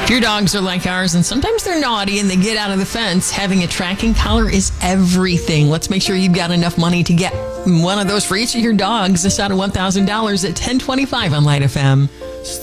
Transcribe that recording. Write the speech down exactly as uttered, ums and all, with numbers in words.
Your dogs are like ours, and sometimes they're naughty and they get out of the fence. Having a tracking collar is everything. Let's make sure you've got enough money to get one of those for each of your dogs. This out of one thousand dollars at ten twenty-five on Light F M.